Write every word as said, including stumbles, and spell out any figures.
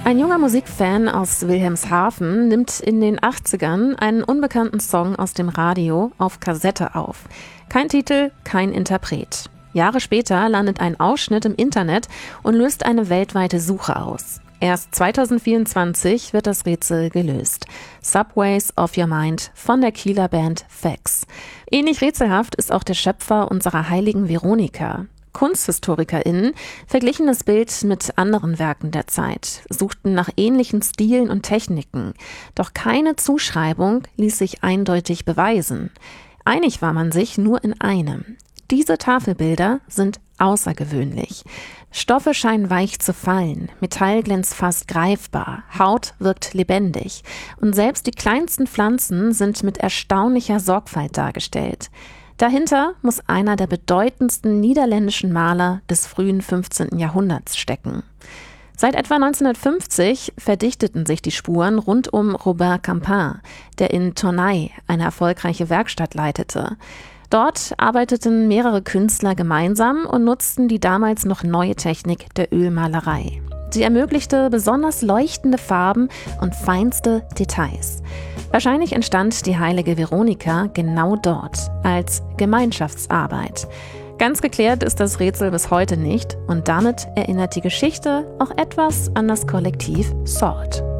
Ein junger Musikfan aus Wilhelmshaven nimmt in den achtzigern einen unbekannten Song aus dem Radio auf Kassette auf. Kein Titel, kein Interpret. Jahre später landet ein Ausschnitt im Internet und löst eine weltweite Suche aus. Erst zweitausendvierundzwanzig wird das Rätsel gelöst. Subways of Your Mind von der Kieler Band Fax. Ähnlich rätselhaft ist auch der Schöpfer unserer heiligen Veronika. KunsthistorikerInnen verglichen das Bild mit anderen Werken der Zeit, suchten nach ähnlichen Stilen und Techniken. Doch keine Zuschreibung ließ sich eindeutig beweisen. Einig war man sich nur in einem. Diese Tafelbilder sind außergewöhnlich. Stoffe scheinen weich zu fallen, Metall glänzt fast greifbar, Haut wirkt lebendig und selbst die kleinsten Pflanzen sind mit erstaunlicher Sorgfalt dargestellt. Dahinter muss einer der bedeutendsten niederländischen Maler des frühen fünfzehnten Jahrhunderts stecken. Seit etwa neunzehnhundertfünfzig verdichteten sich die Spuren rund um Robert Campin, der in Tournai eine erfolgreiche Werkstatt leitete. Dort arbeiteten mehrere Künstler gemeinsam und nutzten die damals noch neue Technik der Ölmalerei. Sie ermöglichte besonders leuchtende Farben und feinste Details. Wahrscheinlich entstand die heilige Veronika genau dort, als Gemeinschaftsarbeit. Ganz geklärt ist das Rätsel bis heute nicht und damit erinnert die Geschichte auch etwas an das Kollektiv Salt.